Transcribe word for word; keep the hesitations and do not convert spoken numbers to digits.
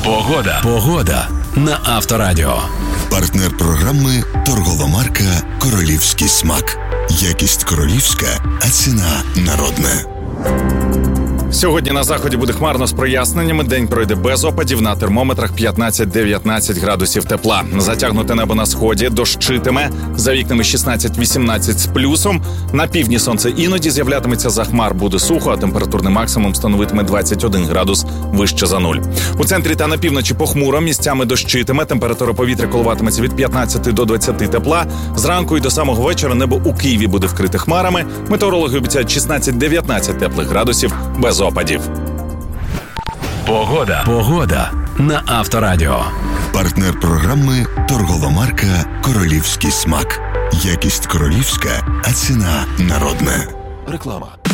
Погода. Погода на Авторадіо. Партнер програми торгова марка «Королівський смак». Якість королівська, а ціна народна. Сьогодні на заході буде хмарно з проясненнями. День пройде без опадів. На термометрах п'ятнадцять-дев'ятнадцять градусів тепла. Затягнуте небо на сході, дощитиме. За вікнами шістнадцять-вісімнадцять з плюсом. На півдні сонце іноді з'являтиметься за хмар. Буде сухо, а температурний максимум становитиме двадцять один градус вище за нуль. У центрі та на півночі похмуро, місцями дощитиме. Температура повітря коливатиметься від п'ятнадцяти до двадцяти тепла. Зранку і до самого вечора небо у Києві буде вкрите хмарами. Метеорологи обіцяють шістнадцять-дев'ятнадцять теплих градусів без опадів. Погода. Погода на Авторадіо. Партнер програми торгова марка «Королівський смак». Якість королівська, а ціна народна. Реклама.